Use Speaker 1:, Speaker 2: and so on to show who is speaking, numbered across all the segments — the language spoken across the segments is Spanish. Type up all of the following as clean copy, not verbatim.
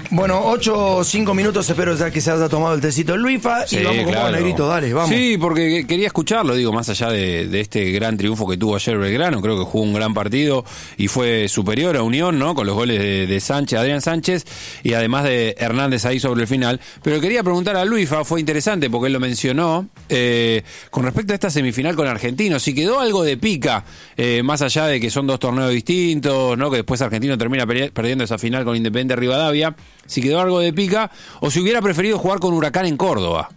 Speaker 1: Bueno, 8 o 5 minutos, espero ya que se haya tomado el tecito de Luifa.
Speaker 2: Sí,
Speaker 1: y vamos con vos, Negrito, dale, vamos.
Speaker 2: Sí, porque quería escucharlo, digo, más allá de este gran triunfo que tuvo ayer Belgrano. Creo que jugó un gran partido y fue superior a Unión, ¿no? Con los goles de Sánchez, Adrián Sánchez, y además de Hernández ahí sobre el final. Pero quería preguntar a Luifa, fue interesante porque él lo mencionó, con respecto a esta semifinal con Argentino, si quedó algo de pica, más allá de que son dos torneos distintos, ¿no? Que después Argentino termina perdiendo esa final con Independiente Rivadavia, si quedó algo de pica, o si hubiera preferido jugar con Huracán en Córdoba.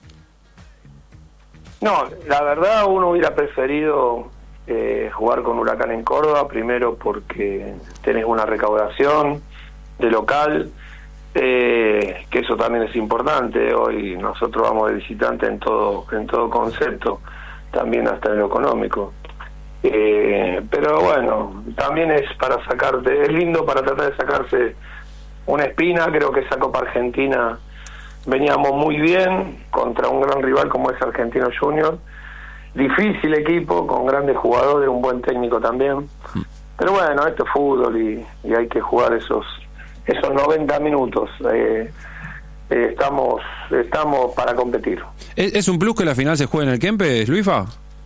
Speaker 3: No, la verdad uno hubiera preferido jugar con Huracán en Córdoba, primero porque tenés una recaudación de local, que eso también es importante. Hoy nosotros vamos de visitante en todo concepto, también hasta en lo económico. Pero bueno, también es para sacarte, es lindo para tratar de sacarse una espina. Creo que esa Copa Argentina veníamos muy bien contra un gran rival como es Argentino Junior, difícil equipo, con grandes jugadores, un buen técnico también, pero bueno, esto es fútbol y hay que jugar esos 90 minutos. Estamos para competir.
Speaker 2: ¿Es un plus que la final se juegue en el Kempes, Luifa?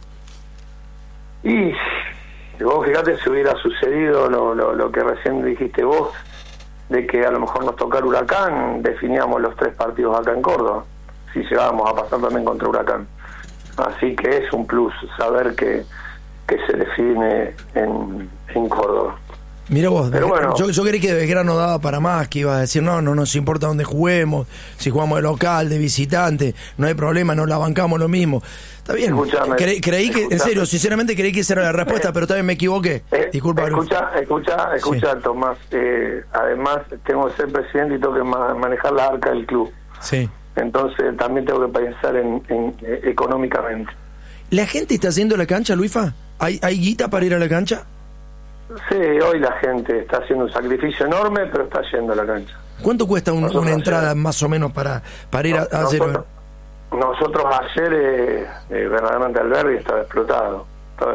Speaker 3: Y vos fíjate si hubiera sucedido lo que recién dijiste vos, de que a lo mejor nos tocara Huracán, definíamos los 3 partidos acá en Córdoba, si llegábamos a pasar también contra Huracán. Así que es un plus saber que se define en Córdoba.
Speaker 1: Mira vos,
Speaker 3: pero bueno,
Speaker 1: yo creí que Belgrano daba para más, que iba a decir, no nos importa dónde juguemos, si jugamos de local, de visitante, no hay problema, nos la bancamos lo mismo. Está bien,
Speaker 3: escuchame,
Speaker 1: creí que, en serio, sinceramente creí que esa era la respuesta, pero también me equivoqué. Disculpa.
Speaker 3: Escucha, sí. Tomás, además tengo que ser presidente y tengo que manejar la arca del club.
Speaker 1: Sí.
Speaker 3: Entonces también tengo que pensar en económicamente.
Speaker 1: ¿La gente está haciendo la cancha, Luifa? ¿Hay guita para ir a la cancha?
Speaker 3: Sí, hoy la gente está haciendo un sacrificio enorme, pero está yendo a la cancha.
Speaker 1: ¿Cuánto cuesta una entrada ayer, más o menos para ir a hacer?
Speaker 3: Nosotros ayer, verdaderamente Alberdi estaba explotado.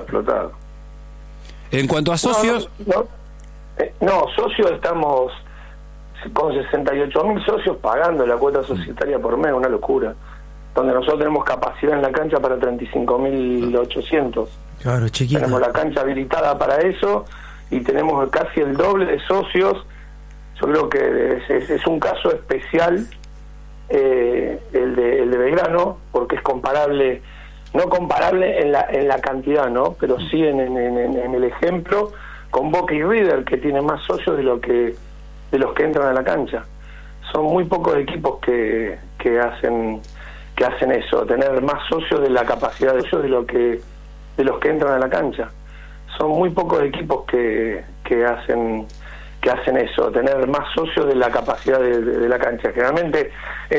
Speaker 2: En cuanto a socios...
Speaker 3: No, socios estamos con 68.000 socios pagando la cuota societaria por mes, una locura. Donde nosotros tenemos capacidad en la cancha para 35.800.
Speaker 1: Claro, chiquita.
Speaker 3: Tenemos la cancha habilitada para eso y tenemos casi el doble de socios. Yo creo que es un caso especial el de Belgrano, porque es comparable, no comparable en la cantidad, ¿no? Pero sí en el ejemplo con Boca y River, que tiene más socios de los que entran a la cancha. Son muy pocos equipos que hacen eso, tener más socios de la capacidad de ellos de los que entran a la cancha. Son muy pocos equipos que hacen eso, tener más socios de la capacidad de la cancha. Generalmente